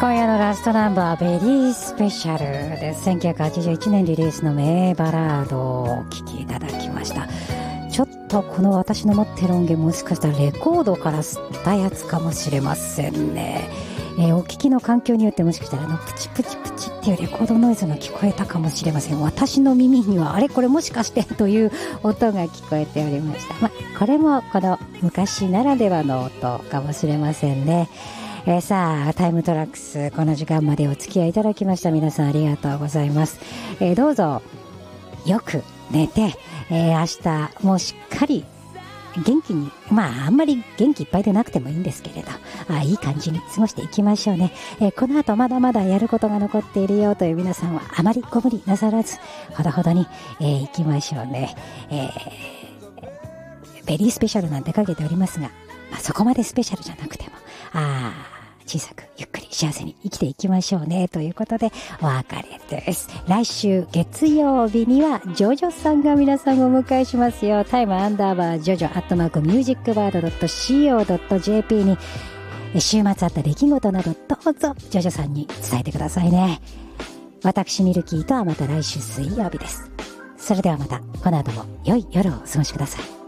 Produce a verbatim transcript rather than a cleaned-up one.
今夜のラストナンバーベリースペシャルです。せんきゅうひゃくはちじゅういちねんリリースの名バラードをお聴きいただきました。ちょっとこの私の持ってる音源もしかしたらレコードから吸ったやつかもしれませんね。えー、お聞きの環境によってもしかしたらあのプチプチプチっていうレコードノイズが聞こえたかもしれません。私の耳にはあれこれもしかしてという音が聞こえておりました。まあ、これもこの昔ならではの音かもしれませんね。えー、さあタイムトラックス、この時間までお付き合いいただきました皆さんありがとうございます。えー、どうぞよく寝て、えー、明日もうしっかり元気に、まああんまり元気いっぱいでなくてもいいんですけれど、あいい感じに過ごしていきましょうね。えー、この後まだまだやることが残っているよという皆さんはあまりご無理なさらずほどほどに、えー、いきましょうね。えー、ベリースペシャルなんてかけておりますが、まあ、そこまでスペシャルじゃなくてもあ小さくゆっくり幸せに生きていきましょうねということでお別れです。来週月曜日にはジョジョさんが皆さんをお迎えしますよ。タイムアンダーバージョジョアットマークミュージックバード .co.jp に週末あった出来事などどうぞジョジョさんに伝えてくださいね。私ミルキーとはまた来週水曜日です。それではまたこの後も良い夜をお過ごしください。